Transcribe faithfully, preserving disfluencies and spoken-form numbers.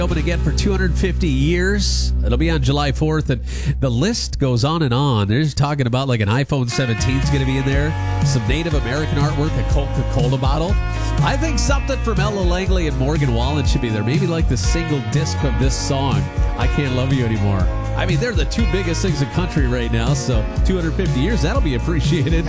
Open again for two hundred fifty years. It'll be on July fourth, and the list goes on and on. They're just talking about like an iPhone seventeen is going to be in there, some Native American artwork, a Coca-Cola bottle. I think something from Ella Langley and Morgan Wallen should be there. Maybe like the single disc of this song, I Can't Love You Anymore. I mean, they're the two biggest things in country right now, so two hundred fifty years, that'll be appreciated.